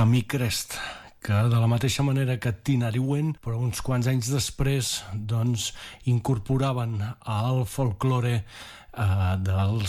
Camí Crest, que de la mateixa manera que Tinariwen, però uns quants anys després, doncs, incorporaven al folklore dels